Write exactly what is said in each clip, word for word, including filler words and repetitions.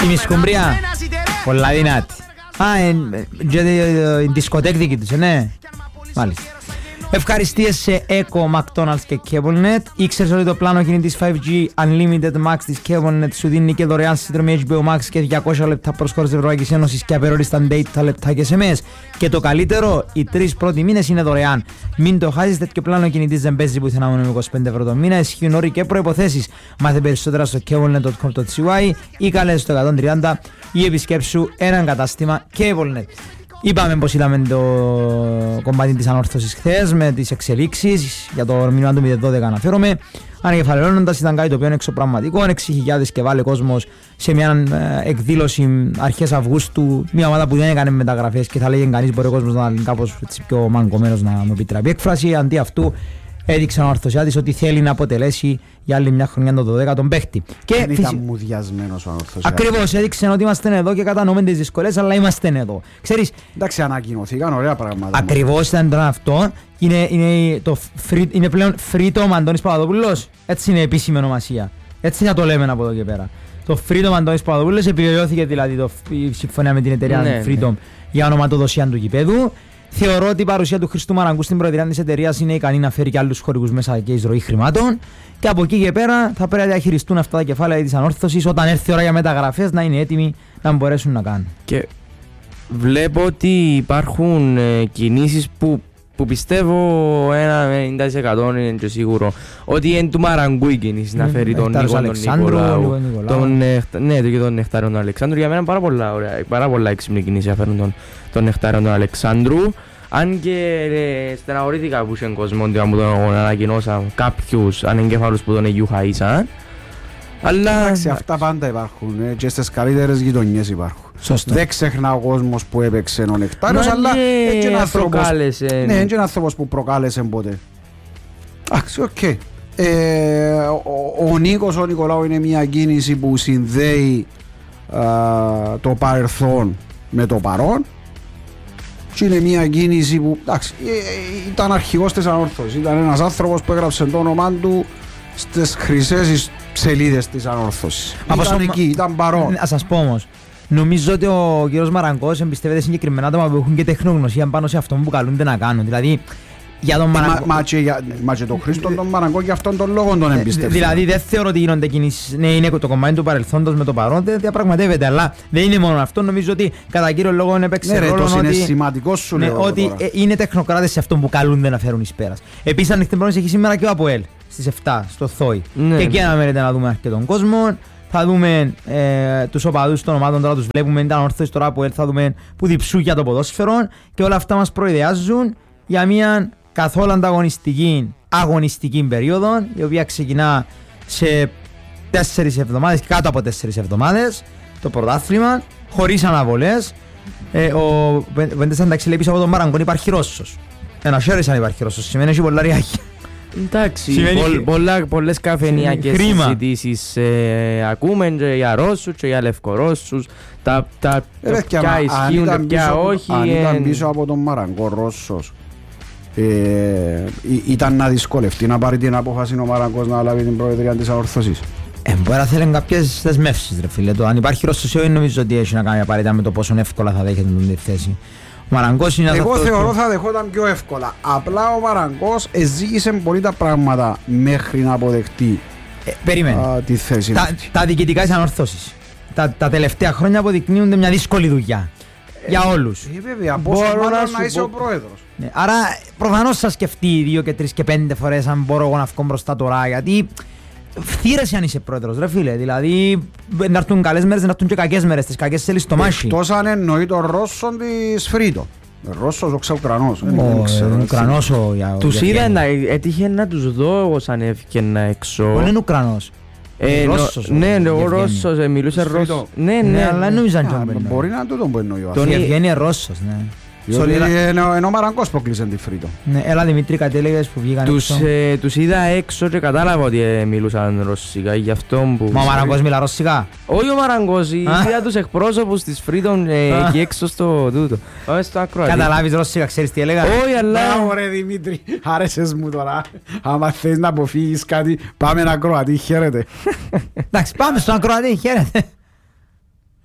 Είναι η Σκουμπρία. Πολλά δυνάτη. Α, η δισκοτέκ δική τους, ναι. Μάλιστα. Ευχαριστίες σε Echo, McDonald's και CableNet. Ήξερες ότι το πλάνο κινητής φάιβ τζι Unlimited Max της CableNet σου δίνει και δωρεάν συνδρομή έιτς μπι ο Max και διακόσια λεπτά προσχώρηση Ευρωπαϊκής Ένωσης και απεριόριστα data λεπτά και ες εμ ες. Και το καλύτερο, οι τρεις πρώτοι μήνες είναι δωρεάν. Μην το χάσεις, τέτοιο πλάνο κινητής δεν παίζει πουθενά μόνο με είκοσι πέντε ευρώ το μήνα. Ισχύουν όροι και προϋποθέσεις. Μάθε περισσότερα στο cablenet τελεία com τελεία τζι άι ή καλέσου στο εκατόν τριάντα ή επισκέψου έναν κατάστημα CableNet. Είπαμε πως είδαμε το κομμάτι της ανόρθωσης χθες με τις εξελίξεις, για το μήνυμα του μηδέν δώδεκα αναφέρομαι. Ανακεφαλαιώνοντας ήταν κάτι το οποίο είναι εξωπραγματικό, έξι χιλιάδες και βάλε κόσμος σε μια ε, εκδήλωση αρχές Αυγούστου, μια ομάδα που δεν έκανε μεταγραφές και θα λέγει κανείς μπορεί ο κόσμος να είναι κάπως έτσι, πιο μαγκωμένος να μου επιτραπεί έκφραση, αντί αυτού έδειξε ανορθωσιά της ότι θέλει να αποτελέσει για άλλη μια χρονιά το δώδεκα τον παίχτη. Δεν ήταν φυσι... μουδιασμένος ο ανορθωσιάς. Ακριβώς, έδειξε ότι είμαστε εδώ και κατανοούμε τις δυσκολίες, αλλά είμαστε εδώ. Ξέρεις, εντάξει, ανακοινωθήκαν ωραία πράγματα. Ακριβώς ήταν τώρα αυτό. Είναι, είναι, το free, είναι πλέον Freedom Αντώνης Παπαδόπουλος. Έτσι είναι επίσημη ονομασία. Έτσι θα το λέμε από εδώ και πέρα. Το Freedom Αντώνης Παπαδόπουλος επιβεβαιώθηκε δηλαδή το, η συμφωνία με την εταιρεία ναι, Freedom ναι. για ονοματοδοσία του γηπέδου. Θεωρώ ότι η παρουσία του Χρήστου Μαραγκού στην προεδρία της εταιρείας είναι ικανή να φέρει και άλλους χορηγούς μέσα και εισρωή χρημάτων. Και από εκεί και πέρα θα πρέπει να διαχειριστούν αυτά τα κεφάλαια της ανόρθωσης όταν έρθει η ώρα για μεταγραφές να είναι έτοιμοι να μπορέσουν να κάνουν. Και βλέπω ότι υπάρχουν ε, κινήσεις που, που πιστεύω ένα ενενήντα τοις εκατό είναι και σίγουρο ότι είναι του Μαραγκού η κίνηση mm, να φέρει τον Νίκο τον Νικολάου. Τον, ναι, και τον Νεκτάριο τον Αλεξάνδρου. Για μένα πάρα πολλά, ωραία, πάρα πολλά έξυπνη κίνηση να φέρουν τον, τον Νεκτάριο τον Αλεξάνδρου. Αν και ε, στεναχωρήθηκα που είχε κόσμο ότι μου τον ανακοινώσα κάποιους ανεγκέφαλους που τον εγιουχαΐσαν. Αλλά... εντάξει, αυτά πάντα υπάρχουν ε, και στις καλύτερες γειτονιές υπάρχουν. Σωστό. Δεν ξεχνά ο κόσμος που έπαιξε ο Νεκτάριος, αλλά είναι ένα άνθρωπος που προκάλεσε ποτέ. Εντάξει, οκ. Okay. Ε, ο, ο Νίκος ο Νικολάου είναι μια κίνηση που συνδέει α, το παρελθόν με το παρόν και είναι μια κίνηση που εντάξει, ήταν αρχηγός της ανόρθωσης, ήταν ένας άνθρωπος που έγραψε το όνομα του στις χρυσές σελίδες της ανόρθωσης. Ήταν στο... εκεί, ήταν παρόν. Ας σας πω όμως, νομίζω ότι ο κύριος Μαραγκός εμπιστεύεται συγκεκριμένα άτομα που έχουν και τεχνογνωσία πάνω σε αυτό που καλούνται να κάνουν. Δηλαδή, για τον Μαραγκό... Μα, μα, και, για, μα και τον Χρήστον τον Μαραγκό και αυτόν τον λόγο τον εμπιστεύεται. Δηλαδή, δεν θεωρώ ότι γίνονται κινήσεις. Ναι, είναι το κομμάτι του παρελθόντος με το παρόν, δεν διαπραγματεύεται. Αλλά δεν είναι μόνο αυτό. Νομίζω ότι κατά κύριο λόγο έπαιξε ναι, ρόλο. Ότι είναι σημαντικό σου ναι, λέω. Ότι τώρα. είναι τεχνοκράτες σε αυτό που καλούνται να φέρουν εις πέρας. Επίσης, ανοιχτή πρόνοιση έχει σήμερα και ο ΑΠΟΕΛ στις εφτά στο Θόη. Ναι, και εκεί ναι. αναμένεται να δούμε αρκετόν κόσμο. Θα δούμε ε, τους οπαδούς των ομάδων, τώρα τους βλέπουμε, ήταν ορθώσεις τώρα που θα δούμε που διψούν για το ποδόσφαιρο και όλα αυτά μας προειδεάζουν για μια καθόλου ανταγωνιστική αγωνιστική περίοδο η οποία ξεκινά σε τέσσερις εβδομάδες και κάτω από τέσσερις εβδομάδες το πρωτάθλημα, χωρίς αναβολές. Ε, ο Βέντες εντάξει λέει πίσω από τον Μαραγκόν υπάρχει Ρώσος. Ένα χέρι αν υπάρχει Ρώσος, σημαίνει έχει πολλά ριάκια. Εντάξει, πολλές καφενειακές συζητήσεις ε, ακούμε και για Ρώσους και για Λευκορώσους, τα ποια ισχύουν και ποια όχι. Αν ήταν πίσω από τον Μαραγκό Ρώσος, ήταν να δυσκολευτεί να πάρει την απόφαση ο Μαραγκός να λάβει την προεδρία της ανόρθωσης. Ε, μπορεί να θέλουν κάποιες δεσμεύσεις ρε φίλε, το αν υπάρχει Ρώσος ή νομίζω ότι έχει να κάνει απαραίτητα με το πόσο εύκολα θα δέχεται την θέση. Είναι εγώ θεωρώ που... θα δεχόταν πιο εύκολα. Απλά ο Μαραγκός εζήγησε πολύ τα πράγματα μέχρι να αποδεχτεί ε, περίμενε. Α, τη θέση. Τα, τα διοικητικά της ανορθώσης τα, τα τελευταία χρόνια αποδεικνύονται μια δύσκολη δουλειά ε, για όλους. Ε, βέβαια, πόσο μάλλον να, να είσαι πω... ο πρόεδρος. Ναι, άρα προφανώς θα σκεφτεί δύο και τρεις και πέντε φορές αν μπορώ εγώ να βγω μπροστά τώρα, γιατί φθήρεσαι αν είσαι πρόεδρος ρε φίλε, δηλαδή να έρθουν καλές μέρες, να έρθουν και κακές μέρες, τις κακές θέλεις στο μάχη. Εκτός αν εννοεί τον Ρώσον της Φρίτο. Ρώσος ο ξαουκρανός. Ο Ουκρανός. Τους είδα να έτυχε να τους δω εγώ σαν έφυγαινα έξω. Όλοι είναι Ουκρανός. Ναι, ο Ρώσος, μιλούσε Ρώσος. Ναι, ναι, αλλά νομίζαν και τον μπορεί να τούτο που εννοεί ο Τον Ευγένεια Ρώσος, ναι. Ενώ ο Μαραγκός που κλείσαν τη Φρίτο. Ναι, έλα Δημήτρη, κάτι έλεγες που βγήκαν έξω. Τους είδα έξω και κατάλαβα ότι μιλούσαν ρωσικά, γι' αυτό που... Μα ο Μαραγκός μιλά ρωσικά. Όχι ο Μαραγκός, είδα τους εκπρόσωπους της Φρίτο εκεί έξω στο τούτο. Καταλάβεις ρωσικά, ξέρεις τι έλεγα. Όχι, αλλά... Ωραία Δημήτρη, άρεσες μου τώρα. Άμα θες να αποφύγεις κάτι, πάμε ένα Κροατή, χαίρετε. Εντάξει, πάμε στον Κροατή, χαίρετε.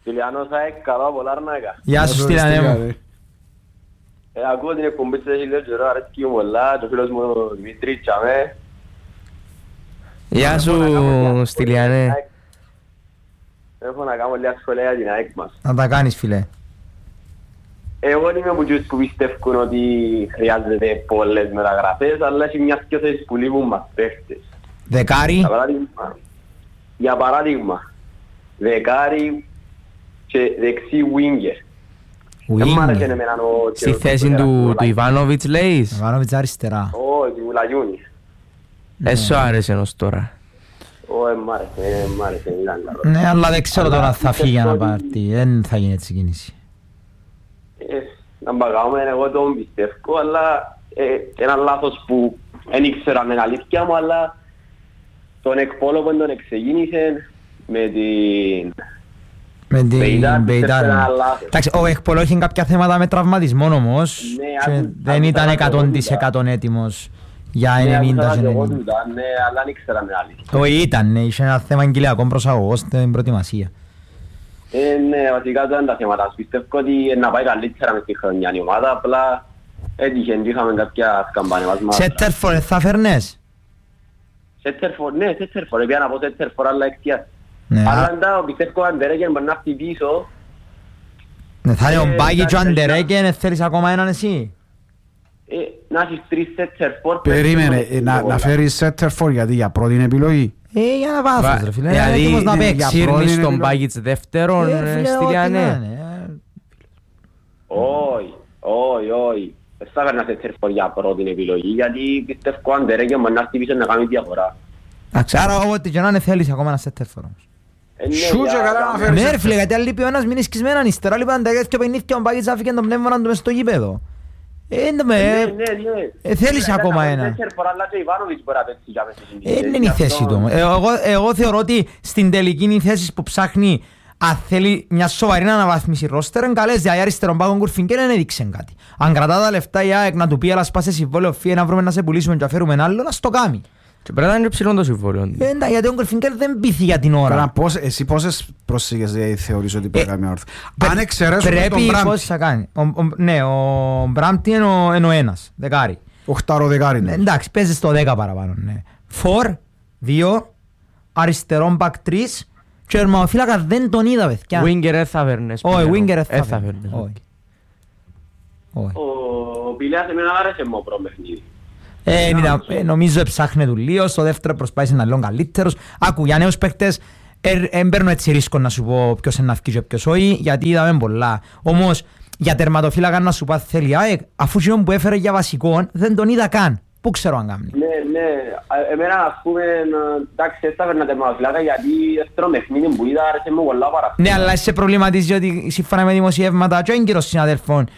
Στυλιανός ΑΕΚ, καλό από Λάρνακα. Γεια σου Στυλιανέ μου. Ακούω την εκπομπή της έχει λίγο καιρό, αρέσκει μου πολλά, το φίλος μου ο Δημήτρης Τσαμέ. Γεια σου Στυλιανέ. Έχω να κάνω λίγα σχόλια για την ΑΕΚ μας. Να τα κάνεις φίλε. Εγώ είμαι από τους που πιστεύουν ότι χρειάζεται πολλές μεταγραφές, αλλά έχει μια δυο θέσεις που λείπουν μας παίχτες. Δεκάρι. Για παράδειγμα, για παράδειγμα, δεκάρι και δεξί winger. Winger. Στη θέση του Ιβάνοβιτς λέεις. Ιβάνοβιτς αριστερά. Όχι, του Λαγιούνι. Δεν σου άρεσε ως τώρα. Όχι, μ' άρεσε, μ' άρεσε, ήταν καλό. Ναι, αλλά δεν ξέρω τώρα θα φύγει για να πάρει. Δεν θα γίνει έτσι κίνηση. Να μπαγάμε, εγώ τον πιστεύω, αλλά ένα λάθος που δεν ήξερα με αλήθεια μου, αλλά τον εκπόλο που τον εξεγίνησε με την... Με την Μπεϊτάρ. Εντάξει, ο Εκπολό είχε κάποια θέματα με τραυματισμό όμως και δεν ήταν εκατό τοις εκατό έτοιμος για ενενήντα ενενήντα. Ναι, αλλά δεν ήξερα με αλήθεια. Όχι ήταν, είχε ένα θέμα εγκυλιακών προσαγωγός στην προετοιμασία. Ναι, βασικά δεν είναι τα θέματα. Πιστεύω ότι να πάει καλύτερα με τη χρονιά η ομάδα, απλά έτυχε, είχαμε κάποια σκαμπανεβάσματα. Σέτερφορ θα φέρνες? Σέτερφορ, ναι, Σέτερφορ, έπια να πω Σέτερφορ, αλλά εκτιάς. Αλλά αντά, πιστεύω ο Αντερέγεν μπορεί να έρθει πίσω. Θα είναι ο Μπάκιτς ο Αντερέγεν, θέλεις ακόμα έναν εσύ? Να έχεις τρεις Σέτερφορ. Περίμενε, να φέρεις Σέτερφορ γιατί για πρώτη επιλογή. Ε, για να βάθος ρε φίλε, δηλαδή έτοιμος να παίξει. σύρνεις τον Μπάκιτς δεύτερον Στυλιανέ. Όχι, όχι, όχι. Δεν θα φέρνα Σέτερφορ για πρώτη επιλογή, γιατί πιστεύω ο Αντερέγεν μπορεί να έρθει πίσω να κάνει διαφορά. Άρα ό,τι και να είναι θέλεις ακόμα ένα Σέτερφορ όμως. Σου και καλά να φέρεις. Ναι ρε φίλε, γιατί αν λείπει ο ένας μείνει σκισμένα ύστερα, λείπει ανταγές και παιχνίδια ο Μπάκιτς άφηκε τον πνεύμα του μες στο γήπεδο. Θέλεις ακόμα ένα. Δεν είναι η θέση του. Εγώ θεωρώ ότι στην τελική είναι η θέση που ψάχνει, αν θέλει μια σοβαρή αναβάθμιση ρόστερ, είναι καλές. Δηλαδή αριστερόν πάγον Κουρφινκέλ δεν έδειξε κάτι. Αν κρατά τα λεφτά η ΑΕΚ να του πει αλλά σπάσε συμβόλαιο φύγε να βρούμε να σε πουλήσουμε και να φέρουμε ένα άλλο, να στο κάνει. Και πρέπει να είναι ψηλό το συμβόλαιο. Εντάξει, γιατί ο Κουρφινκέλ δεν πείθει για την ώρα. Εσύ πόσες προσήγες θεωρείς ότι πρέπει να κάνει όρθιο? Αν εξαιρέσουμε τον Μπράμπτη. Ναι, ο Μπράμπτη είναι ο ένας, δεκάρι. Οχτάρο δεκάρι. Εντάξει, παίζει στο δέκα παραπάνω. Φορ, δύο, αριστερόν μπακ τρεις και ο ερμαοφύλακα δεν τον είδα παιδιά. Winger δεν θα φέρνες. Όχι, Winger δεν θα φέρνες. Ο Πηλέας εμένα άρεσε μου πρώτο παιχνίδι. Ε, νομίζω ψάχνε του λίγο, στο δεύτερο προσπάθησε να λέω καλύτερος. Άκου, για νέους παίκτες, δεν παίρνω έτσι ρίσκο να σου πω ποιος είναι να φκεί και ποιος όχι, γιατί είδαμε πολλά. Όμως, για τερματοφύλακα να σου πω θέλει ΑΕΚ, αφού και που έφερε για βασικό, δεν τον είδα καν. Πού ξέρω αν κάνει. Ναι, ναι, εμένα ας πούμε, εντάξει, έτσι θα φέρνα τερματοφύλακα, γιατί δεύτερο παιχνίδι που είδα άρεσε μου πολλά παρά. Ναι, αλλά είσαι προβληματίζει ότι σύμφωνα με δημοσιεύματα και ο έγκυρος συναδελφών,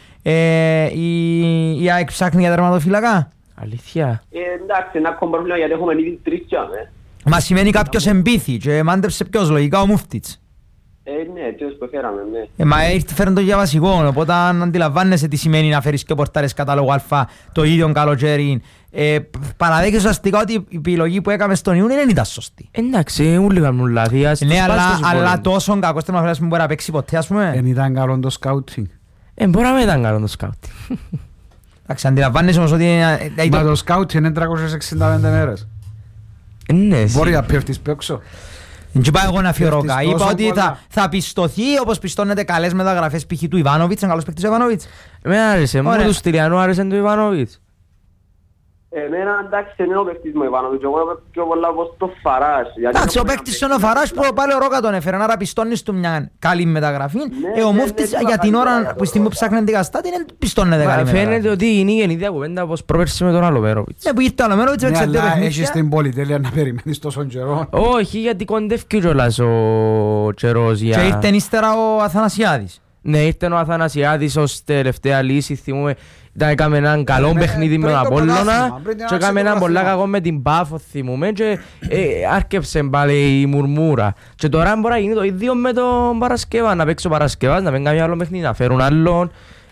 η ΑΕΚ ψάχνει για τερματοφύλακα. Αλήθεια. Ε, εντάξει, ένα ακόμα πρόβλημα γιατί έχουμε ήδη τρεις τζάμε. Μα σημαίνει κάποιος εμπήθη και μάντεψε ποιος, λογικά ο Μούφτιτς. Ε, ναι, ποιος που φέραμε, ναι. Ε, μα ήρθε φέρνει το για βασικό, οπότε αν αντιλαμβάνεσαι τι σημαίνει να φέρεις και ο πορτάρες κατάλογο Α το ίδιο καλοκαίρι, ε, παραδέχεις ουσιαστικά ότι η επιλογή που έκαμε στον Ιούνιο δεν ήταν σωστή. Εντάξει, ούλοι κάνουν λάθη. Ναι, αλλά, αλλά τόσο κακό τερματοφύλακας που μπορεί να παίξει ποτέ, ας πούμε. Δεν ήταν καλό το σκάουτινγκ. Ε, μπορεί να μην ήταν καλό το σκάουτινγκ. Εντάξει, αντιλαμβάνεσαι όμως ότι... Μα το σκάουτ είναι τριακόσιες εξήντα πέντε μέρες. Ναι, μπορεί να πέφτεις παίξω. Δεν είπα εγώ να φιωρόκα. Είπα ότι θα, θα πιστωθεί όπως πιστώνεται καλές μεταγραφές π.χ. του Ιβάνοβιτς. Είναι καλός παίκτης ο Ιβάνοβιτς. Εμένα άρεσε, μόνο του Στυλιανού άρεσε του Ιβάνοβιτς. Εμένα εντάξει είναι ο παίκτης μου Ιβάνοβιτς, εγώ πιο πολλά πως το Φαράς. Εντάξει, ο παίκτης είναι ο Φαράς που πάλι ο Ρόκα τον έφερε, άρα πιστώνεις του μια καλή μεταγραφή. Ε, ο Μούφτης για την ώρα που στιγμή που ψάχνει την καστάτη δεν πιστώνεται καλή μεταγραφή. Φαίνεται ότι είναι η γεννήτια κουβέντα πως προπέρσι με τον Αλομέροβιτς. Ναι, που ήρθε ο Αλομέροβιτς με εξαιρετικά παιχνίδια. Έχεις την πολυτέλεια να περιμένεις τόσο καιρό. Όχι, γιατί κοντεύει κιόλας ο καιρός για... Και ήρθε ύστερα ο Αθανασιάδης. Ναι, ήρθε ο Αθανασιάδης ως τελευταία λύση, θυμούμε. Έκαμε έναν καλό παιχνίδι με τον Απόλλωνα και έκαμε έναν πολλά κακό με την Πάφο, θυμούμε, και άρκεψε πάλι η μουρμούρα. Και τώρα μπορεί να γίνει το ίδιο με τον Παρασκευά, να παίξει ο Παρασκευάς, να παίξει κάποιο άλλο παιχνίδι, να φέρουν άλλον,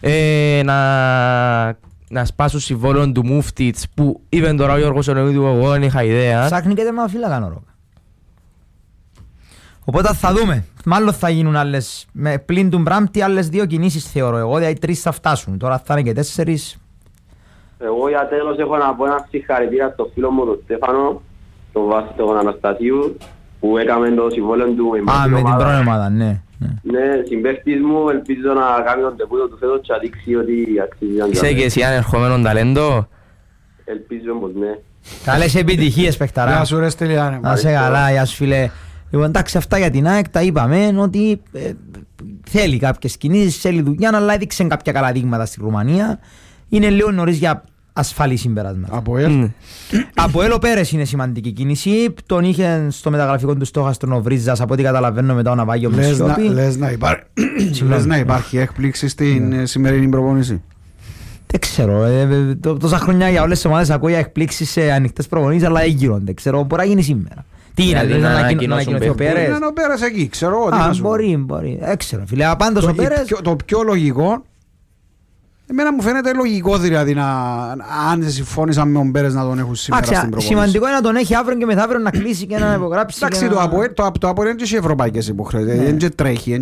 να σπάσουν συμβόλαιο του Μούφτιτς που είπε τώρα ο Γιώργος Ονεούδου, εγώ δεν είχα ιδέα. Ψάχνει και τερματοφύλακα ο Ρόκα. Οπότε θα δούμε. Μάλλον θα γίνουν άλλες, με πλην του Μπράμπτη, άλλες δύο κινήσεις θεωρώ εγώ, δηλαδή τρεις θα φτάσουν. Τώρα θα είναι και τέσσερις. Εγώ για τέλος έχω να πω ένα συγχαρητήρια στο φίλο μου τον Στέφανο, τον Βάση τον Αναστασίου, που έκαμε το συμβόλαιο του με Α, με την πρώτη ομάδα, ναι. Ναι, συμπαίχτης μου, ελπίζω να κάνει τον τεπούτο του φέτος και να δείξει ότι αξίζει να Είσαι και εσύ ανερχόμενο ταλέντο. Ελπίζω πως ναι. Καλές επιτυχίες παιχταρά. Γεια σου ρε Στέλια. Να σε καλά, γεια σου φίλε. Λοιπόν, εντάξει, αυτά για την ΑΕΚ τα είπαμε ότι ε, θέλει κάποιες κινήσεις, θέλει δουλειά, αλλά έδειξε κάποια καλά δείγματα στη Ρουμανία. Είναι λίγο νωρίς για ασφαλή συμπεράσματα. Από ελ. Από ελ ο Πέρες είναι σημαντική κίνηση. Τον είχε στο μεταγραφικό του στόχαστρο ο Βρίζας, από ό,τι καταλαβαίνω μετά ο Ναυάγιο Μεσιόπη. Λες να, υπά... να υπάρχει έκπληξη στην σημερινή προπόνηση. Δεν ξέρω. Ε, τόσα χρόνια για όλες τις ομάδες ακούω για εκπλήξεις σε ανοιχτές προπονήσεις, αλλά έγκυρονται. Ξέρω, μπορεί να γίνει σήμερα. Τι είναι, δηλαδή να ανακοινωθεί ο Πέρες. Είναι ο Πέρες εκεί, ξέρω. Α, μπορεί, μπορεί. Έξερα, φίλε. Πάντως ο Πέρες... Το πιο λογικό, εμένα μου φαίνεται λογικό δηλαδή να, αν συμφώνησαν με τον Πέρες να τον έχουν σήμερα στην προπόνηση. Σημαντικό είναι να τον έχει αύριο και μεθαύριο να κλείσει και να υπογράψει. Εντάξει, το ΑΠΟΕΛ είναι και ευρωπαϊκές υποχρεώσεις, δεν και τρέχει.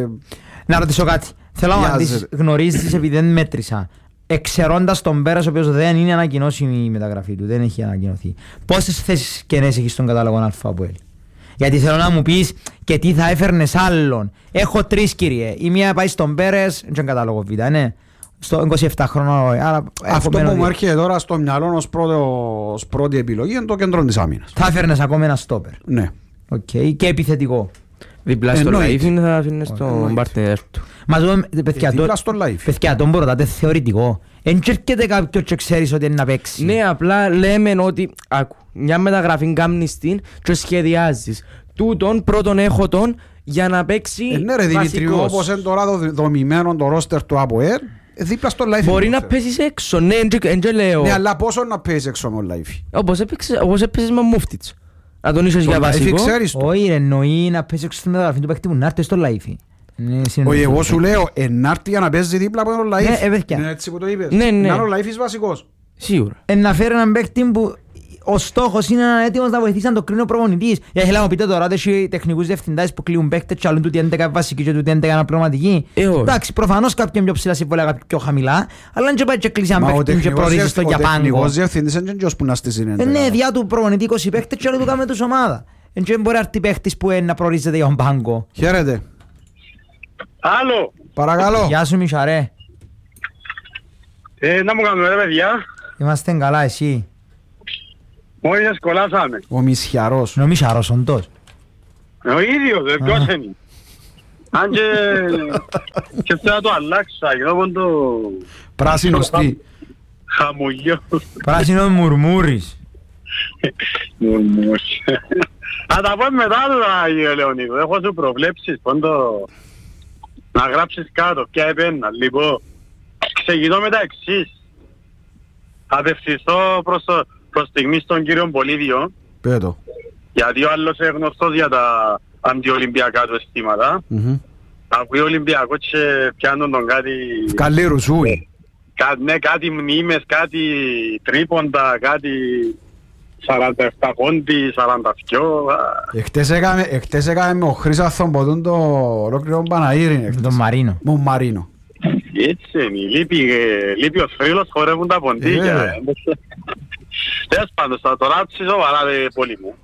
Να ρωτήσω κάτι. Θέλω να δεις, γνωρίζεις επειδή δεν μέτρησα. Εξαιρώντας τον Πέρας, ο οποίος δεν είναι ανακοινώσιμη η μεταγραφή του, δεν έχει ανακοινωθεί. Πόσες θέσεις κενές έχεις στον κατάλογο ΑΠΟΕΛ? Γιατί θέλω να μου πεις και τι θα έφερνες άλλον. Έχω τρεις κύριε. Η μία πάει στον Πέρες, δεν είναι κατάλογο β, ναι. Στο είκοσι επτά χρόνο. Αυτό που μου έρχεται τώρα στο μυαλό ως, πρώτο, ως πρώτη επιλογή είναι το κέντρο της άμυνας. Θα έφερνες ακόμα ένα στόπερ. Ναι. Okay. Και επιθετικό. Διπλά στο live θα αφήνεις τον partner του. Μα δούμε, παιδιά, τον ρωτάτε θεωρητικό. Εν έρχεται κάποιος και ξέρεις ότι είναι να παίξει. Ναι, απλά λέμε ότι άκου, μια μεταγραφή κάνεις την και σχεδιάζεις. Τούτον πρώτον έχω τον για να παίξει βασικός. Ναι ρε Δημητρίου, όπως είναι τώρα δομημένο το ρόστερ του ΑΠΟΕΛ, δίπλα στο live. Μπορεί να παίζεις έξω, ναι, εν λέω. Ναι, αλλά πόσο να παίζεις έξω με το live. Όπως έπαιζες με Μούφτιτς. Να τον είσες για βασικό. Όχι ρε, εννοεί να παίζει έξω στη μεταγραφή του παίκτη μου, να έρθει στο live. Όχι, εγώ σου λέω, ενάρτη για να παίζει δίπλα από τον live. Ναι, παιδιά. Είναι έτσι που το είπες. Ναι, ναι. Να ο live είσαι βασικός. Σίγουρα. Να φέρει έναν παίκτη που ο στόχος είναι να είναι έτοιμος να βοηθήσει να το κρίνει ο προπονητής. Για να μου πείτε τώρα ότι έχει τεχνικούς διευθυντάς που κλείουν παίκτες και άλλον τούτοι έντεκα βασικοί και τούτοι έντεκα αναπληρωματικοί. Εντάξει, προφανώς κάποιον πιο ψηλά συμβόλαια, κάποιον πιο χαμηλά, αλλά δεν πάει και κλείσει έναν παίκτη και προορίζεις το για πάγκο. Ο τεχνικός διευθυντής είναι και που να στη συνέντευξη. Ναι, διά του προπονητή είκοσι παίκτες και άλλο του κάνουμε τους ομάδα. Δεν μπορεί να έρθει παίκτης που να προορίζεται για τον πάγκο. Χαίρετε. Άλλο. Παρακαλώ. Γεια σου Μιχαρέ. Ε, να μου κάνουμε ρε παιδιά. Είμαστε καλά εσύ. Μόλις σκολάσαμε. Ο Μισιαρός. Είναι ο Μισιαρός όντως. Ο ίδιος, δεν ποιος είναι. Αν και... και θέλω να το αλλάξα, γινόταν το... Πράσινος τι. Χαμογιό. Πράσινος μουρμούρης. Μουρμούρης. Θα τα πω μετά τώρα, Λεωνίδου. Έχω σου προβλέψεις, πόντο... να γράψεις κάτω, ποια επένα. Λοιπόν, ξεκινώ με τα εξής. Θα απευθυνθώ προς, το, προς στιγμή στον κύριο Πολύδιο. Πέτω. Γιατί ο άλλος είναι γνωστός για τα αντιολυμπιακά του αισθήματα. Mm-hmm. Ακούει Ολυμπιακό και πιάνουν τον κάτι... Καλή ρουσούι. Κα, ναι, κάτι μνήμες, κάτι τρίποντα, κάτι... σαράντα επτά πόντι, σαράντα δύο. Εχτες έκαμε, εχτες έκαμε με ο Χρύσαθον ποτούν το ολόκληρο Παναήριν. Με τον Μαρίνο. Με τον Μαρίνο. Έτσι είναι, λείπει, λείπει ο θρύλος, χορεύουν τα ποντίκια. Τέλος πάντων, θα το ράψει σοβαρά πολύ μου.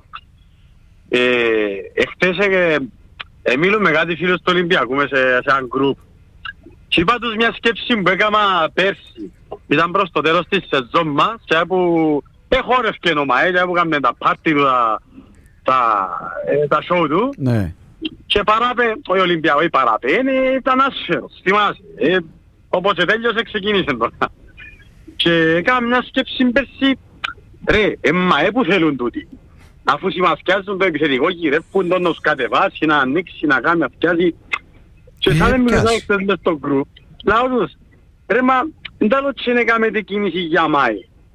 Εχτες μιλούμε κάτι φίλους του Ολυμπιακού μες σε έναν γκρουπ. Και είπα τους μια σκέψη που έκανα πέρσι. Ήταν προς το τέλος της σεζόν μας και που εχόρευκε ο Μαέλια που έκαμε τα πάρτι του, τα σόου του. Και παράπε, ο Ολυμπιακός παράπε, ήταν άσφαιρος, θυμάσαι. Ε, όπως τέλειωσε ξεκίνησε τώρα. Και έκανα μια σκέψη πέρσι, ρε, εμά, ε, που θέλουν τούτοι. Αφού συμμαθιάζουν το επιθετικό, γυρεύουν τον να τους κατεβάσει, να ανοίξει, να κάνει αυτιάζει. Και σαν δεν μιλούσα χθες μες στο γκρουπ, λάω τους, ρε, μα, δεν τα λότσι να κάνετε κίνηση για Μάη.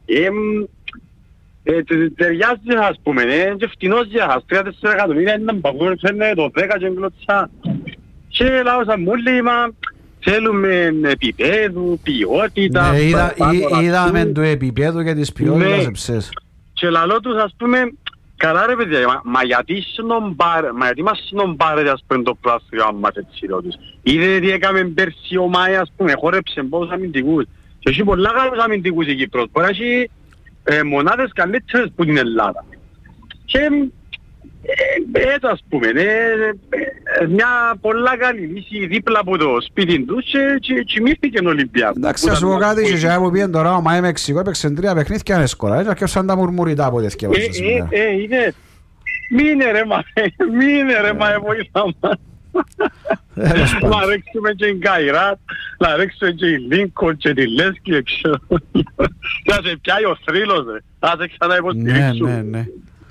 Ταιριάζει ας πούμε, και φτηνός για σας, τρία τέσσερα εκατομμύρια είναι να παγούν, φέρνε το δέκα και εγκλωτσά. Και λάω σαν μόλι, μα θέλουμε επίπεδου, ποιότητα. Είδαμε το επίπεδο και τις ποιότητας εψές. Και λαλό τους ας πούμε, Καλά ρε παιδιά, μα, μα γιατί σνομπάρε, μα γιατί μας σνομπάρετε ας πούμε το πλάστρο μας έτσι ρώτης. Είδε τι έκαμε πέρσι ο Μάη ας πούμε, χόρεψε πόσους αμυντικούς. Και έχει πολλά καλούς αμυντικούς η Κύπρος, μπορεί να έχει ε, μονάδες καλύτερες που την Ελλάδα. Και ε, έτσι ας πούμε, ε, ε, μια πολλά καλή λύση δίπλα από το σπίτι τους και, και, και μύθηκε ο Ολυμπιακός. Εντάξει, ας σου πω κάτι, και εγώ πήγαινε τώρα ο Μάη Μεξικό, έπαιξε τρία παιχνίδια εύκολα, έτσι και σαν τα μουρμουριτά από τέτοια ε, ε, ε, είναι, μείνε ρε μα, μείνε ρε μα, βοήθα μας. Να ρίξουμε και την Καϊράτ, να ρίξουμε και την Λίνκολ και την Λέσκη έξω. Να σε πιάει ο θρύλος ρε, να σε ξανά υποστηρίξουμε. Ναι, ναι, ναι.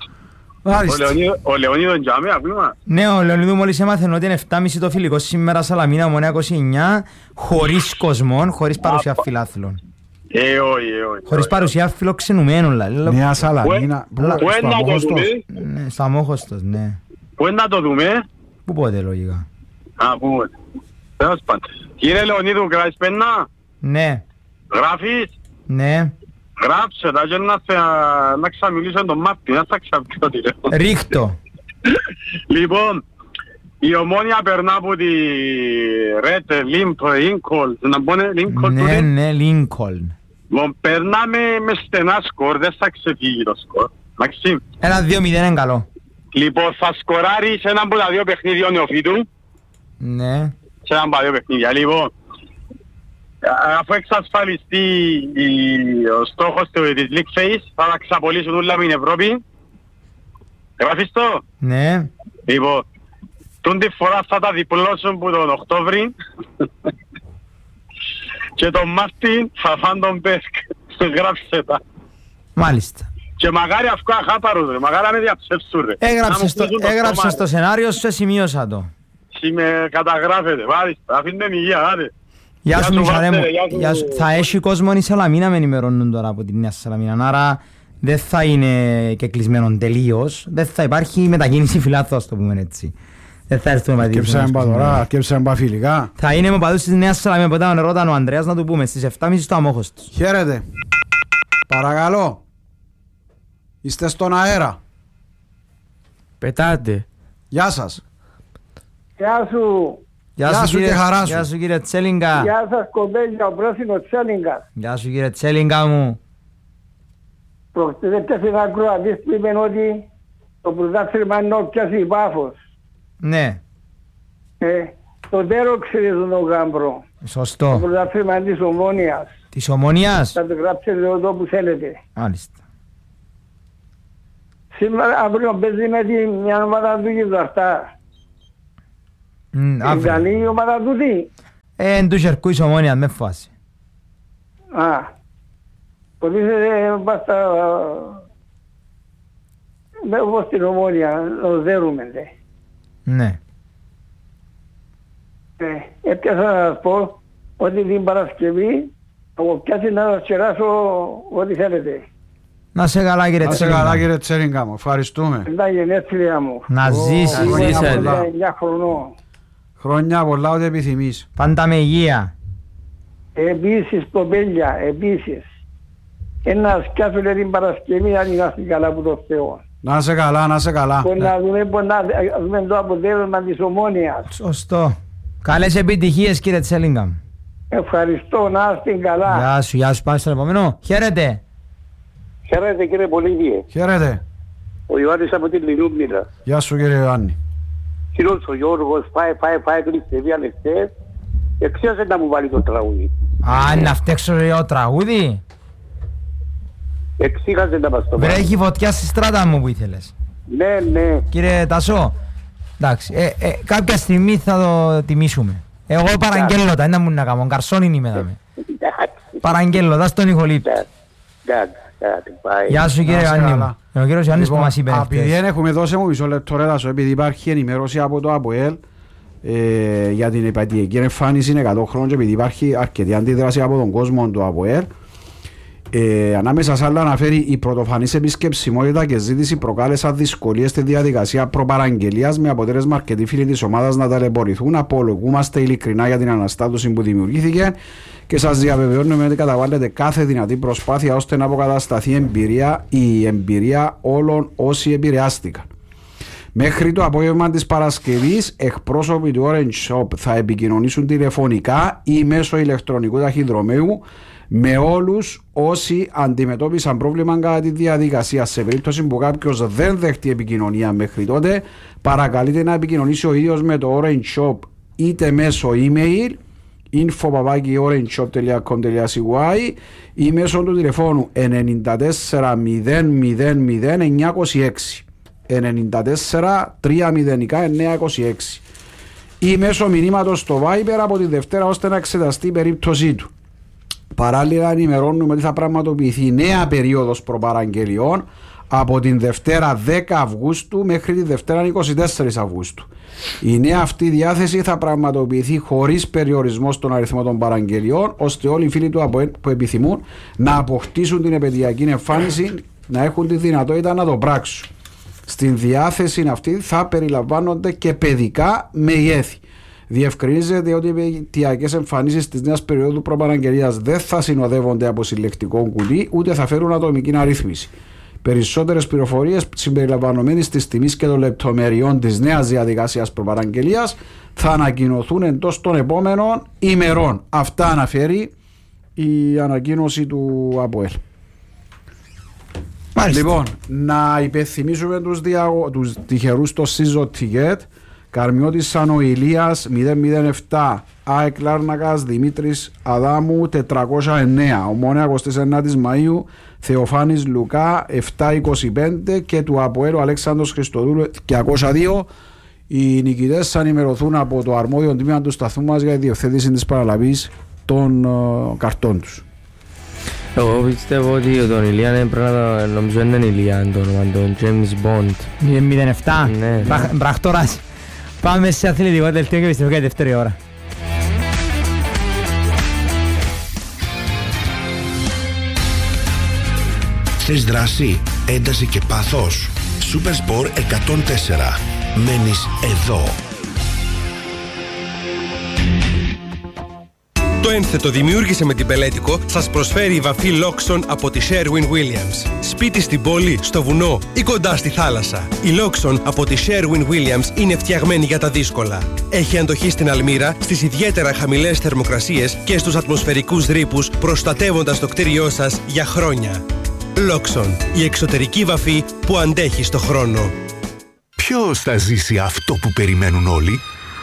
Ο Λεωνίδων Τζάμε, ακούγμα. Ναι, ο Λεωνίδου μόλις έμαθαν ότι είναι εφτά και μισή το φιλικό σήμερα Σαλαμίνα Ομονία είκοσι εννιά, χωρίς κοσμών, χωρίς παρουσία φιλάθλων. Ε, όχι, ε, όχι. Χωρίς παρουσία φιλοξενουμένων. Νέα Σαλαμίνα. Πού είναι να το δούμε? Στο Αμόχωστος, ναι. Πού είναι να το δούμε? Πού πότε λογικά. Α, πού πότε. Τέλος πάντων. Κύριε Λεωνίδου, γράφεις πένα? Ναι. Γράφεις? Ναι. Γράψε τα και να, να ξαμιλήσω τον Μάρτι, να θα ξαπιώ τηλέφωνο. Ρίχτω. Λοιπόν, η Ομόνια περνά από τη Ρέτ, Λίμπ, Λίνκολ, να μπώνε Λίνκολ. Ναι, ναι, Λίνκολ. Λοιπόν, περνάμε με στενά σκορ, δεν θα ξεφύγει το σκορ. Μαξίμ. Ένα δύο μηδέν είναι καλό. Λοιπόν, θα σκοράρει σε ένα από τα δύο παιχνίδια ο νεοφύτου. Ναι. Σε ένα από τα δύο παιχνίδια. Λοιπόν, αφού εξασφαλιστεί ο στόχος της League Phase, θα τα ξαπολύσουν όλα με την Ευρώπη. Γράφεις το? Ναι. Λοιπόν, τον τη φορά θα τα διπλώσουν που τον Οκτώβρη και τον Μάρτιν θα φάνε τον Πέσκ. Γράψε τα. Μάλιστα. Και μαγάρι αυκό αχάπαρος ρε, μαγάρι να με διαψεύσουν ρε. Έγραψες στο σενάριο σου, σημείωσα το. Είμαι καταγράφεται, μάλιστα, αφήνε με υγεία, άντε. Γεια σου Μιχαλέ μου, θα έχει κόσμο η Σαλαμίνα με ενημερώνουν τώρα από την Νέα Σαλαμίνα, άρα δεν θα είναι και κλεισμένο τελείως, δεν θα υπάρχει μετακίνηση φιλάθλου, ας το πούμε έτσι. Δεν θα έρθουμε μαζί. Κέψαμε πά τώρα, κέψαμε πά φιλικά. Θα είναι με παδούς της Νέας Σαλαμίνα, που ήταν ρώταν ο Ανδρέας να του πούμε, στις εφτά και μισή στο Αμόχωστος. Χαίρετε. Παρακαλώ. Είστε στον αέρα. Πετάτε. Γεια σας. Γεια σου. Γεια σου, κύριε, γεια σου κύριε Τσέλιγκα. Γεια σας κομπέλια, ο πράσινος Τσέλιγκα. Γεια σου κύριε Τσέλιγκα μου. Προχτές έπιασε ένα ακροατής που είπε ότι το πρωτάθλημα είναι να πιάσει η Πάφος. Ναι. Ε, το τέρο ξέρεις τον Γάμπρο. Σωστό. Το πρωτάθλημα είναι της Ομόνιας. Της Ομόνιας. Θα το γράψετε εδώ που θέλετε. Μάλιστα. Σήμερα αύριο παίζει με τη μια ομάδα του Γιβραλτάρ. Είναι καλή η ομάδα του τι. Ε, εν του Σερκού της Ομόνιας, με φάση. Α. Πολύ σε μπάστα... όπως την Ομόνια, το δέρουμε. Ναι. Ε, έπιασα να σας πω ότι την Παρασκευή από πιάσει να σας κεράσω ό,τι θέλετε. Να σε καλά κύριε Τσέλιγκα. Να σε καλά κύριε Τσέλιγκα μου, ευχαριστούμε. Τα γενέθλια μου. Να ζήσεις. εννιά χρονών. Χρόνια πολλά ό,τι επιθυμείς. Πάντα με υγεία. Επίσης κοπέλια, επίσης. Ένα σκιάσω την Παρασκευή αν είμαστε καλά από το Θεό. Να σε καλά, να σε καλά. Μπορεί να δούμε, μπορεί να δούμε το αποτέλεσμα της Ομόνιας. Σωστό. Καλές επιτυχίες κύριε Τσέλιγκα. Ευχαριστώ, να είστε καλά. Γεια σου, γεια σου, πάμε στο επόμενο. Χαίρετε. Χαίρετε κύριε Πολύβιε. Χαίρετε. Ο Ιωάννης από την Λιρούμνητα. Γεια σου κύριε Ιωάννη. Κύριος ο Γιώργος πάει, πάει, πάει κλειστεύει ανοιχτές. Εξίασε να μου βάλει το τραγούδι. Α, να φταίξω το τραγούδι. Εξήγασε να μας το βάλει. Βρέχει φωτιά στη στράτα μου που ήθελες. Ναι, ναι. Κύριε Τασό, εντάξει, ε, ε, κάποια στιγμή θα το τιμήσουμε. Εγώ παραγγέλω τα, δεν μου να κάνω, καρσόνι είμαι δάμε. Παραγγέλω τα στον Ιχολήπτη. Γεια σου κύριε Ιωάννη μου. Ο κύριος Ιωάννης που μας είπε. Επειδή δεν έχουμε δώσει μου μισό λεπτό ρε Τασό, επειδή υπάρχει ενημέρωση από το ΑΠΟΕΛ για την επαιτειακή εμφάνιση εκατό χρόνων και επειδή υπάρχει αρκετή αντίδραση από τον κόσμο του ΑΠΟΕΛ, Ε, ανάμεσα σε άλλα αναφέρει η πρωτοφανής επισκεψιμότητα και ζήτηση προκάλεσαν δυσκολίες στη διαδικασία προπαραγγελίας με αποτέλεσμα αρκετοί φίλοι της ομάδας να ταλαιπωρηθούν. Απολογούμαστε ειλικρινά για την αναστάτωση που δημιουργήθηκε και σας διαβεβαιώνουμε ότι καταβάλλεται κάθε δυνατή προσπάθεια ώστε να αποκατασταθεί εμπειρία, η εμπειρία όλων όσοι επηρεάστηκαν. Μέχρι το απόγευμα της Παρασκευής, εκπρόσωποι του Orange Shop θα επικοινωνήσουν τηλεφωνικά ή μέσω ηλεκτρονικού ταχυδρομείου με όλους όσοι αντιμετώπισαν πρόβλημα κατά τη διαδικασία. Σε περίπτωση που κάποιος δεν δεχτεί επικοινωνία μέχρι τότε, παρακαλείται να επικοινωνήσει ο ίδιος με το Orange Shop είτε μέσω email info παπάκι orange shop τελεία com τελεία c y ή μέσω του τηλεφώνου ενενήντα τέσσερα μηδέν μηδέν μηδέν εννιακόσια είκοσι έξι ενενήντα τέσσερα τριακόσια εννιά είκοσι έξι ή μέσω μηνύματος στο Viber από τη Δευτέρα ώστε να εξεταστεί η περίπτωσή του. Παράλληλα ενημερώνουμε ότι θα πραγματοποιηθεί νέα περίοδος προπαραγγελιών από την Δευτέρα δέκα Αυγούστου μέχρι τη Δευτέρα είκοσι τέσσερα Αυγούστου. Η νέα αυτή διάθεση θα πραγματοποιηθεί χωρίς περιορισμό στον αριθμό των παραγγελιών, ώστε όλοι οι φίλοι του που επιθυμούν να αποκτήσουν την επαιτειακή εμφάνιση να έχουν τη δυνατότητα να το πράξουν. Στην διάθεση αυτή θα περιλαμβάνονται και παιδικά μεγέθη. Διευκρινίζεται ότι οι επαιτειακές εμφανίσεις της νέας περίοδου προπαραγγελίας δεν θα συνοδεύονται από συλλεκτικό κουτί ούτε θα φέρουν ατομική αρρύθμιση. Περισσότερες πληροφορίες συμπεριλαμβανομένες της τιμής και των λεπτομεριών της νέας διαδικασίας προπαραγγελίας θα ανακοινωθούν εντός των επόμενων ημερών. Αυτά αναφέρει η ανακοίνωση του ΑΠΟΕΛ. Μάλιστα. Λοιπόν, να υπενθυμίσουμε τους, διαγω... τους τυχερούς στο Season Ticket. Καρμιώτης Σανο Ηλίας μηδέν μηδέν επτά, ΑΕΚ Λάρνακας Δημήτρης Αδάμου τετρακόσια εννέα, Ομόνια εικοστή ενάτη Μαΐου Θεοφάνης Λουκά επτακόσια είκοσι πέντε και του Αποέλου Αλέξανδρος Χριστοδούλου διακόσια δύο. Οι νικητές θα ενημερωθούν από το αρμόδιο τμήμα του σταθμού μας για τη διευθέτηση της παραλαβής των uh, καρτών τους. Εγώ πιστεύω ότι τον Ηλία πρέπει να νομίζω είναι Ηλία το όνομα, τον James Bond μηδέν μηδέν επτά, ναι. Μπραχτόρας. Πάμε σε αθλητικό δελτίο και πιστεύω για τη δεύτερη ώρα. Θες δράση, ένταση και πάθος. Supersport εκατόν τέσσερα. Μένεις εδώ. Το ένθετο δημιούργησε με την Πελέτικο σας προσφέρει η βαφή Loxon από τη Sherwin-Williams. Σπίτι στην πόλη, στο βουνό ή κοντά στη θάλασσα. Η Loxon από τη Sherwin-Williams είναι φτιαγμένη για τα δύσκολα. Έχει αντοχή στην αλμύρα, στις ιδιαίτερα χαμηλές θερμοκρασίες και στους ατμοσφαιρικούς ρήπους, προστατεύοντας το κτίριό σας για χρόνια. Loxon, η εξωτερική βαφή που αντέχει στο χρόνο. Ποιος θα ζήσει αυτό που περιμένουν όλοι?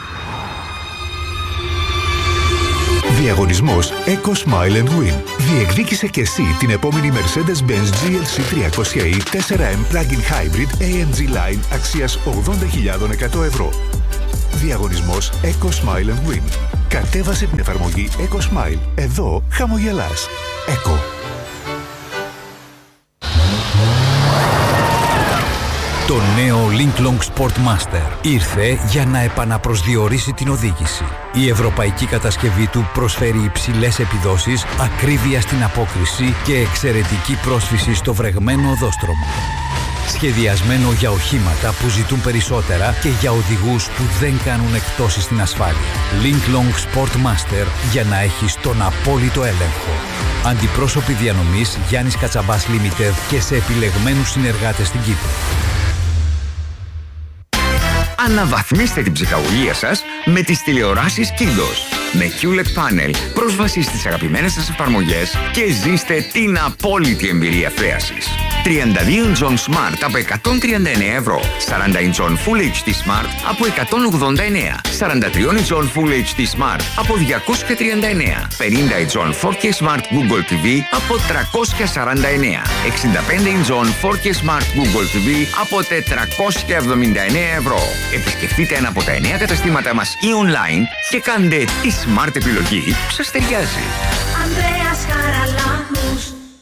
Διαγωνισμός Eco Smile and Win. Διεκδίκησε και εσύ την επόμενη Mercedes-Benz τζι ελ σι τριακόσια ι φορ εμ Plug-in Hybrid έι εμ τζι Line αξίας ογδόντα χιλιάδες εκατό ευρώ. Διαγωνισμός Eco Smile and Win. Κατέβασε την εφαρμογή Eco Smile. Εδώ χαμογελάς. Eco. Το νέο Linklong Sportmaster ήρθε για να επαναπροσδιορίσει την οδήγηση. Η ευρωπαϊκή κατασκευή του προσφέρει υψηλές επιδόσεις, ακρίβεια στην απόκριση και εξαιρετική πρόσφυση στο βρεγμένο οδόστρωμα. Σχεδιασμένο για οχήματα που ζητούν περισσότερα και για οδηγούς που δεν κάνουν εκπτώσεις στην ασφάλεια. Linklong Sportmaster για να έχεις τον απόλυτο έλεγχο. Αντιπρόσωποι διανομής Γιάννης Κατσαμπάς Limited και σε επιλεγμένους συνεργάτες στην Κύπρο. Αναβαθμίστε την ψυχαγωγία σας με τις τηλεοράσεις Kilos. Με κιούλετ Panel, πρόσβαση στις αγαπημένες σας εφαρμογές και ζήστε την απόλυτη εμπειρία θέασης. τριάντα δύο inch Smart από εκατόν τριάντα εννέα ευρώ, σαράντα inch Full έιτς ντι Smart από εκατόν ογδόντα εννέα, σαράντα τρία inch Full έιτς ντι Smart από διακόσια τριάντα εννέα, πενήντα inch φορ κέι Smart Google τι βι από τριακόσια σαράντα εννέα, εξήντα πέντε inch φορ κέι Smart Google τι βι από τετρακόσια εβδομήντα εννέα ευρώ. Επισκεφτείτε ένα από τα εννέα καταστήματα μας ή online και κάντε τη Smart επιλογή που σας ταιριάζει. Ανδρέας Χαραλάμπους.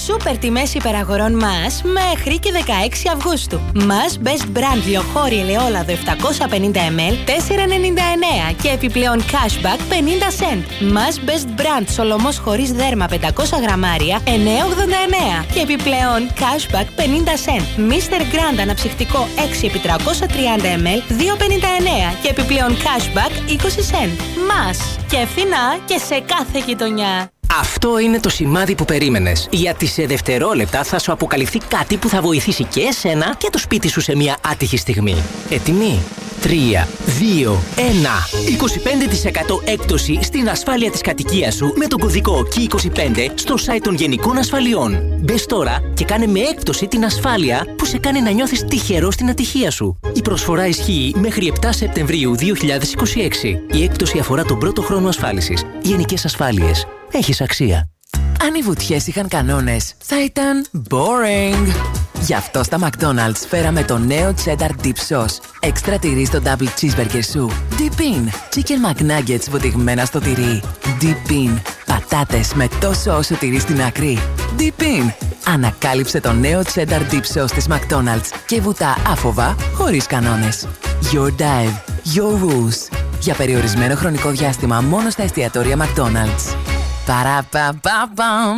Σούπερ τιμές υπεραγορών μας μέχρι και δεκαέξι Αυγούστου. Μας Best Brand λιοχώρι ελαιόλαδο επτακόσια πενήντα μιλιλίτρα τέσσερα ενενήντα εννέα και επιπλέον cashback πενήντα cent. Μας Best Brand σολομός χωρίς δέρμα πεντακόσια γραμμάρια εννέα ογδόντα εννέα και επιπλέον cashback πενήντα cent. μίστερ Grand αναψυκτικό έξι επί τριακόσια τριάντα μιλιλίτρα δύο πενήντα εννέα και επιπλέον cashback είκοσι cent. Μας και φθηνά και σε κάθε γειτονιά. Αυτό είναι το σημάδι που περίμενες. Γιατί σε δευτερόλεπτα θα σου αποκαλυφθεί κάτι που θα βοηθήσει και εσένα και το σπίτι σου σε μια άτυχη στιγμή. Έτοιμοι? τρία, δύο, ένα. είκοσι πέντε τοις εκατό έκπτωση στην ασφάλεια της κατοικίας σου με τον κωδικό κέι είκοσι πέντε στο site των Γενικών Ασφαλιών. Μπες τώρα και κάνε με έκπτωση την ασφάλεια που σε κάνει να νιώθεις τυχερό στην ατυχία σου. Η προσφορά ισχύει μέχρι επτά Σεπτεμβρίου δύο χιλιάδες είκοσι έξι. Η έκπτωση αφορά τον πρώτο χρόνο ασφάλισης. Γενικές Ασφάλειες. Έχεις αξία. Αν οι βουτιές είχαν κανόνες, θα ήταν boring. Γι' αυτό στα McDonald's φέραμε το νέο Cheddar Dip Sauce. Έξτρα τυρί στο Double Cheeseburger σου. Dip in. Chicken McNuggets βουτυγμένα στο τυρί. Dip in. Πατάτες με τόσο όσο τυρί στην άκρη. Dip in. Ανακάλυψε το νέο Cheddar Dip Sauce της McDonald's και βουτά άφοβα, χωρίς κανόνες. Your dive. Your rules. Για περιορισμένο χρονικό διάστημα μόνο στα εστιατόρια McDonald's. Παραπαπαπαμ.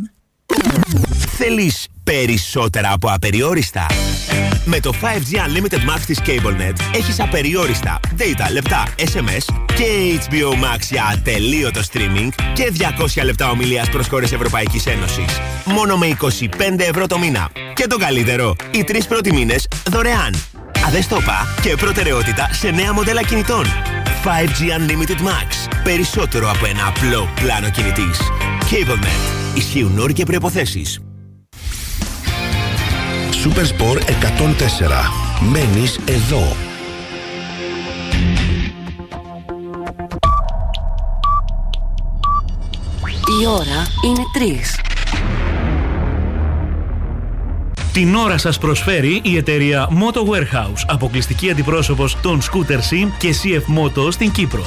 Θέλεις περισσότερα από απεριόριστα? Με το φάιβ τζι Unlimited Max της CableNet έχεις απεριόριστα data, λεπτά, ες εμ ες και έιτς μπι ο Max για ατελείωτο streaming και διακόσια λεπτά ομιλίας προς χώρες Ευρωπαϊκής Ένωσης. Μόνο με είκοσι πέντε ευρώ το μήνα. Και το καλύτερο, οι τρεις πρώτοι μήνες δωρεάν. Αδεστόπα και προτεραιότητα σε νέα μοντέλα κινητών. φάιβ τζι Unlimited Max. Περισσότερο από ένα απλό πλάνο κινητής. CableNet. Ισχύουν όροι και προϋποθέσεις. Supersport εκατόν τέσσερα. Μένεις εδώ. Η ώρα είναι τρεις. Την ώρα σας προσφέρει η εταιρεία Moto Warehouse, αποκλειστική αντιπρόσωπος των Scooter Sim και σι εφ Moto στην Κύπρο.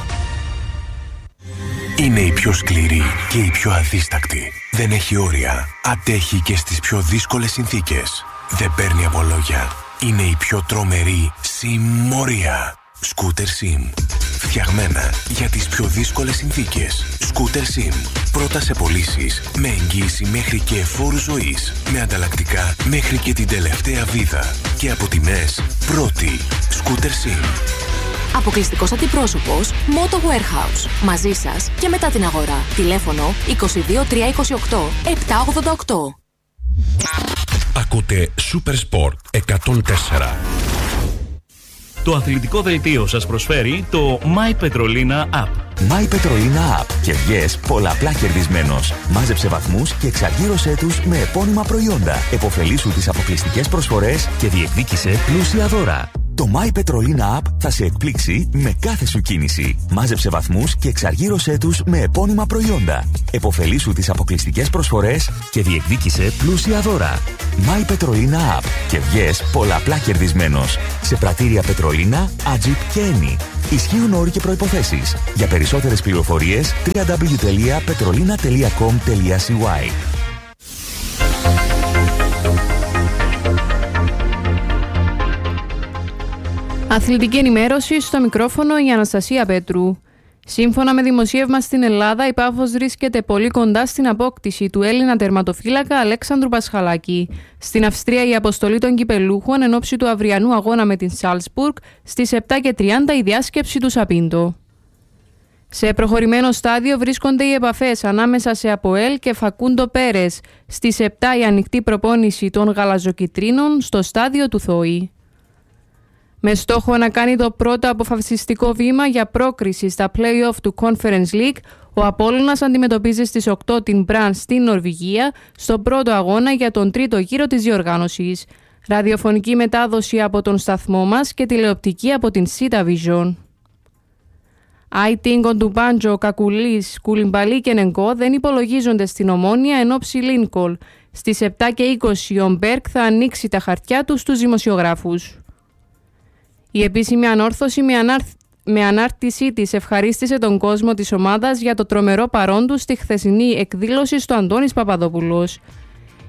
Είναι η πιο σκληρή και η πιο αδίστακτη. Δεν έχει όρια. Αντέχει και στις πιο δύσκολες συνθήκες. Δεν παίρνει από λόγια. Είναι η πιο τρομερή συμμορία. Scooter Sim. Φτιαγμένα για τις πιο δύσκολες συνθήκες. Scooter Sim. Πρώτα σε πωλήσεις, με εγγύηση μέχρι και φόρου ζωής. Με ανταλλακτικά μέχρι και την τελευταία βίδα. Και από τιμές πρώτη. Scooter Sim. Αποκλειστικός αντιπρόσωπος Moto Warehouse. Μαζί σας και μετά την αγορά. Τηλέφωνο είκοσι δύο τριακόσια είκοσι οκτώ επτακόσια ογδόντα οκτώ. Ακούτε Supersport εκατόν τέσσερα. Το αθλητικό δελτίο σας προσφέρει το My Petrolina App. My Petrolina App. Κερδιές πολλαπλά κερδισμένος. Μάζεψε βαθμούς και εξαργύρωσέ τους με επώνυμα προϊόντα. Εποφελήσου τις αποκλειστικές προσφορές και διεκδίκησε πλούσια δώρα. Το My Petrolina App θα σε εκπλήξει με κάθε σου κίνηση. Μάζεψε βαθμούς και εξαργύρωσέ τους με επώνυμα προϊόντα. Εποφελήσου τις αποκλειστικές προσφορές και διεκδίκησε πλούσια δώρα. My Petrolina App. Κερδιές πολλαπλά κερδισμένος. Σε πρατήρια Πετρολίνα, Ατζιπ και Eni. Ισχύουν όροι και προϋποθέσεις. Για περισσότερες πληροφορίες double-u double-u double-u τελεία petrolina τελεία com τελεία σι γουάι. Αθλητική ενημέρωση στο μικρόφωνο η Αναστασία Πέτρου. Σύμφωνα με δημοσίευμα στην Ελλάδα, η Πάφος βρίσκεται πολύ κοντά στην απόκτηση του Έλληνα τερματοφύλακα Αλέξανδρου Πασχαλάκη. Στην Αυστρία η αποστολή των κυπελούχων εν ώψη του αυριανού αγώνα με την Σάλτσμπουργκ, στις επτά και τριάντα η διάσκεψη του Σαπίντο. Σε προχωρημένο στάδιο βρίσκονται οι επαφές ανάμεσα σε ΑΠΟΕΛ και Φακούντο Πέρες. Στις επτά η ανοιχτή προπόνηση των γαλαζοκιτρίνων στο στάδιο του Θόη. Με στόχο να κάνει το πρώτο αποφασιστικό βήμα για πρόκριση στα play-off του Conference League, ο Απόλλωνας αντιμετωπίζει στις οκτώ την Μπραν στην Νορβηγία, στον πρώτο αγώνα για τον τρίτο γύρο της διοργάνωσης. Ραδιοφωνική μετάδοση από τον σταθμό μας και τηλεοπτική από την Σίτα Vision. Άιτιγκον του Μπάντζο, Κακουλής, Κουλιμπαλή και Νεγκό δεν υπολογίζονται στην Ομόνια εν ώψη Λίνκολ. Στις επτά και είκοσι ο Μπέρκ θα ανοίξει τα χαρτιά του στους δημοσιογράφους. Η επίσημη ανόρθωση με, ανάρ... με ανάρτησή της ευχαρίστησε τον κόσμο της ομάδας για το τρομερό παρόν του στη χθεσινή εκδήλωση στο Αντώνης Παπαδόπουλος.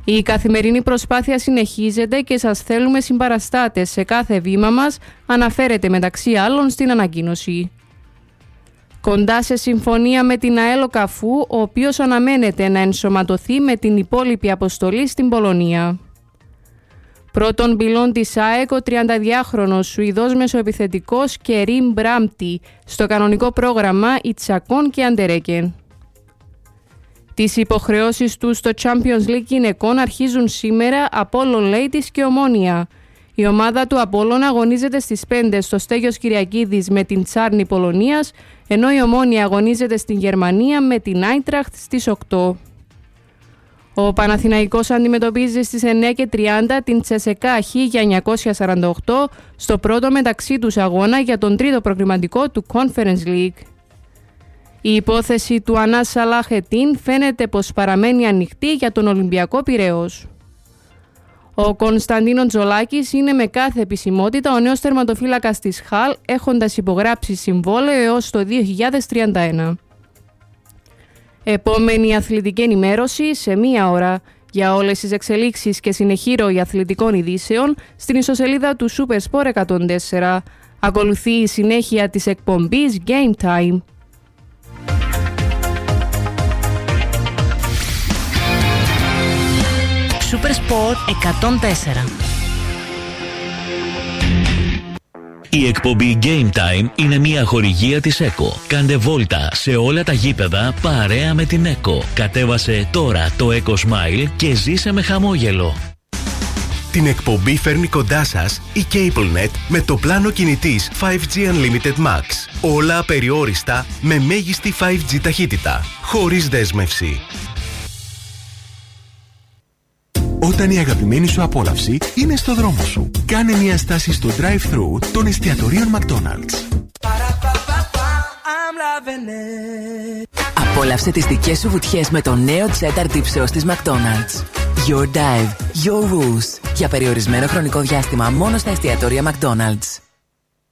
Η καθημερινή προσπάθεια συνεχίζεται και σας θέλουμε συμπαραστάτες σε κάθε βήμα μας, αναφέρεται μεταξύ άλλων στην ανακοίνωση. Κοντά σε συμφωνία με την ΑΕΛ Καφού, ο οποίος αναμένεται να ενσωματωθεί με την υπόλοιπη αποστολή στην Πολωνία. Πρώτον πυλών της ΑΕΚ, ο τριανταδυάχρονος Σουηδός μεσοεπιθετικός Κερίμ Μπράμπτη στο κανονικό πρόγραμμα Ιτσακών και Αντερέκεν. Τις υποχρεώσεις του στο Champions League γυναικών αρχίζουν σήμερα Απόλλων Ladies και Ομόνια. Η ομάδα του Απόλλων αγωνίζεται στις πέντε στο Στέγιος Κυριακίδης με την Τσάρνη Πολωνίας, ενώ η Ομόνια αγωνίζεται στην Γερμανία με την Άιντραχτ στις οκτώ. Ο Παναθηναϊκός αντιμετωπίζει στις εννιά και τριάντα την Τσεσεκά χίλια εννιακόσια σαράντα οκτώ στο πρώτο μεταξύ τους αγώνα για τον τρίτο προκριματικό του Conference League. Η υπόθεση του Ανάς Σαλάχετίν φαίνεται πως παραμένει ανοιχτή για τον Ολυμπιακό Πειραιώς. Ο Κωνσταντίνο Τζολάκης είναι με κάθε επισημότητα ο νέος τερματοφύλακας της Χαλ, έχοντας υπογράψει συμβόλαιο έως το δύο χιλιάδες τριάντα ένα. Επόμενη αθλητική ενημέρωση σε μία ώρα. Για όλες τις εξελίξεις και συνεχή ροή αθλητικών ειδήσεων στην ιστοσελίδα του Supersport εκατόν τέσσερα. Ακολουθεί η συνέχεια της εκπομπής Game Time. Supersport εκατόν τέσσερα. Η εκπομπή Game Time είναι μια χορηγία της ΕΚΟ. Κάντε βόλτα σε όλα τα γήπεδα παρέα με την ΕΚΟ. Κατέβασε τώρα το ΕΚΟ Smile και ζήσε με χαμόγελο. Την εκπομπή φέρνει κοντά σας η CableNet με το πλάνο κινητής φάιβ τζι Unlimited Max. Όλα απεριόριστα με μέγιστη φάιβ τζι ταχύτητα, χωρίς δέσμευση. Όταν η αγαπημένη σου απόλαυση είναι στο δρόμο σου, κάνε μια στάση στο drive-thru των εστιατορίων McDonald's. Απόλαυσε τις δικές σου βουτιές με το νέο Cheddar Dip Sauce της McDonald's. Your dive, your rules. Για περιορισμένο χρονικό διάστημα μόνο στα εστιατόρια McDonald's.